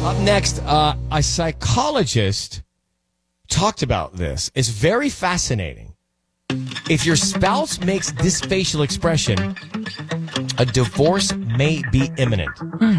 Up next, a psychologist talked about this. It's very fascinating. If your spouse makes this facial expression, a divorce may be imminent.